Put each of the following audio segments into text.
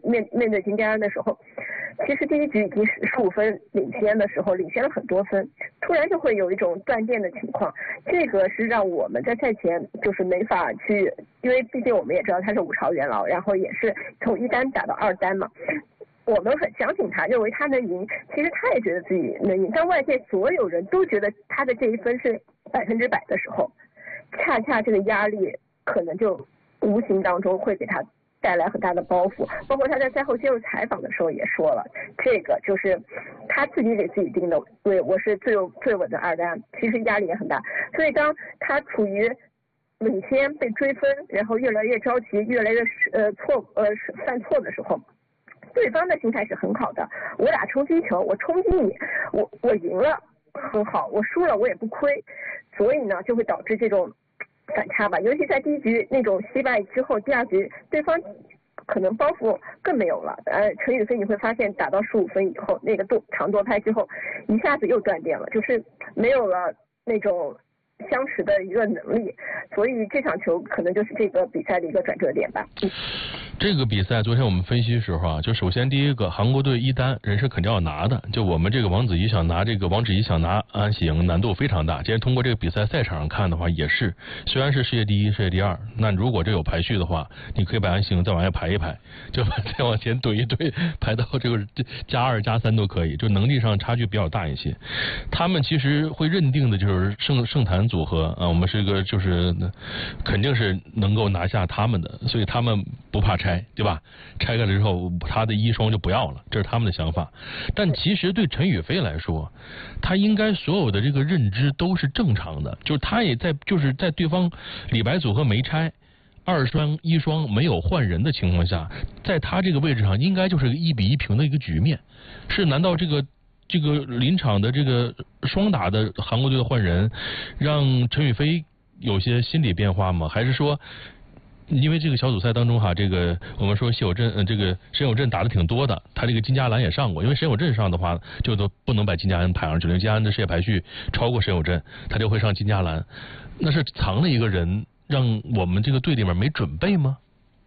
面对金家安的时候，其实第一局已经15分领先的时候，领先了很多分，突然就会有一种断电的情况，这个是让我们在赛前就是没法去，因为毕竟我们也知道他是5朝元老，然后也是从1单打到2单嘛。我们很相信他，认为他能赢。其实他也觉得自己能赢，当外界所有人都觉得他的这一分是100%的时候，恰恰这个压力可能就无形当中会给他带来很大的包袱。包括他在赛后接受采访的时候也说了，这个就是他自己给自己定的，对，我是最稳的2单，其实压力也很大。所以当他处于领先被追分，然后越来越着急，越来越犯错的时候，对方的心态是很好的，我打冲击球，我冲击你，我赢了很好，我输了我也不亏，所以呢就会导致这种反差吧。尤其在第一局那种惜败之后，第2局对方可能包袱更没有了。陈雨菲你会发现打到15分以后，那个长多拍之后，一下子又断电了，就是没有了那种相持的一个能力，所以这场球可能就是这个比赛的一个转折点吧。 这个比赛昨天我们分析的时候啊，就首先第一个韩国队1单人是肯定要拿的，就我们这个王子怡想拿安喜莹难度非常大。今天通过这个比赛赛场上看的话，也是虽然是世界第1、世界第2，那如果这有排序的话，你可以把安喜莹再往下排一排，就再往前怼一怼，排到这个+2、+3都可以，就能力上差距比较大一些。他们其实会认定的就是圣坛组合啊，我们是一个就是肯定是能够拿下他们的，所以他们不怕拆，对吧？拆开了之后，他的1双就不要了，这是他们的想法。但其实对陈雨菲来说，他应该所有的这个认知都是正常的，就是他也就是在对方李白组合没拆，2双1双没有换人的情况下，在他这个位置上应该就是个1比1平的一个局面。难道这个临场的这个双打的韩国队的换人，让陈雨菲有些心理变化吗？还是说？因为这个小组赛当中哈，这个我们说申有振打的挺多的，他这个金嘉兰也上过，因为申有振上的话就都不能把金嘉兰排上去了，因为金嘉兰的世界排序超过申有振，他就会上金嘉兰，那是藏了一个人，让我们这个队里面没准备吗？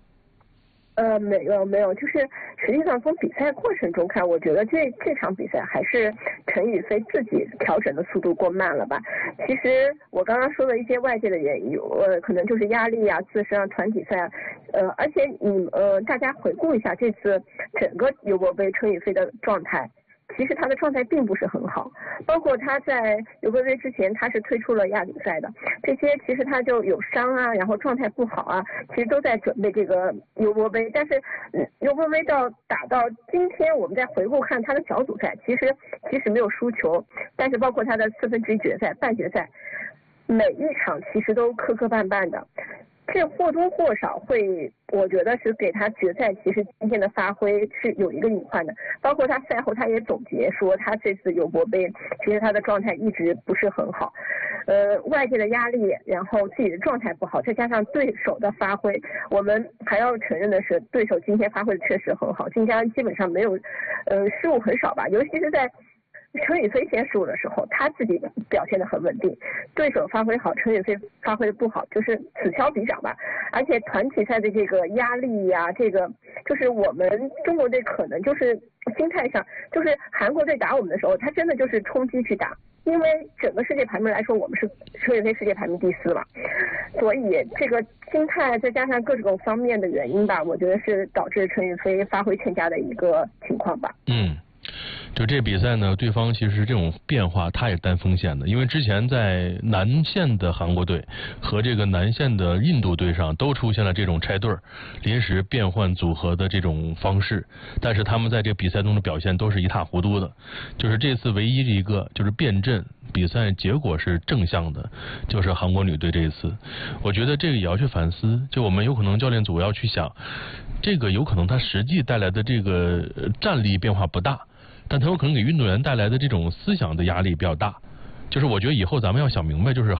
没有，就是实际上从比赛过程中看，我觉得这场比赛还是陈雨菲自己调整的速度过慢了吧。其实我刚刚说的一些外界的原因，可能就是压力啊、自身啊、团体赛啊，而且大家回顾一下这次整个尤伯杯陈雨菲的状态。其实他的状态并不是很好，包括他在尤伯杯之前他是退出了亚锦赛的，这些其实他就有伤啊，然后状态不好啊，其实都在准备这个尤伯杯。但是尤伯杯打到今天，我们再回顾看他的小组赛，其实没有输球，但是包括他的1/4决赛、半决赛，每一场其实都磕磕绊绊的。这或多或少会，我觉得是给他决赛其实今天的发挥是有一个隐患的。包括他赛后他也总结说，他这次尤伯杯其实他的状态一直不是很好，外界的压力，然后自己的状态不好，再加上对手的发挥，我们还要承认的是，对手今天发挥的确实很好，金嘉安基本上没有，失误很少吧，尤其是在陈雨菲先输的时候，他自己表现得很稳定，对手发挥好，陈雨菲发挥的不好，就是此消彼长吧。而且团体赛的这个压力呀，这个就是我们中国队可能就是心态上，就是韩国队打我们的时候，他真的就是冲击去打，因为整个世界排名来说，我们是陈雨菲世界排名第4嘛，所以这个心态再加上各种方面的原因吧，我觉得是导致陈雨菲发挥欠佳的一个情况吧。 就这比赛呢，对方其实这种变化他也担风险的，因为之前在南线的韩国队和这个南线的印度队上都出现了这种拆队临时变换组合的这种方式，但是他们在这个比赛中的表现都是一塌糊涂的。就是这次唯一一个就是变阵比赛结果是正向的，就是韩国女队这一次，我觉得这个也要去反思，就我们有可能教练组要去想，这个有可能它实际带来的这个战力变化不大，但它有可能给运动员带来的这种思想的压力比较大。就是我觉得以后咱们要想明白，就是